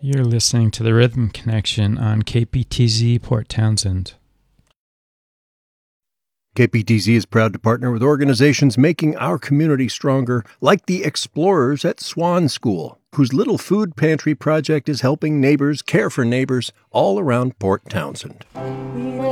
You're listening to the Rhythm Connection on KPTZ Port Townsend. KPTZ is proud to partner with organizations making our community stronger, like the Explorers at Swan School, whose Little Food Pantry project is helping neighbors care for neighbors all around Port Townsend.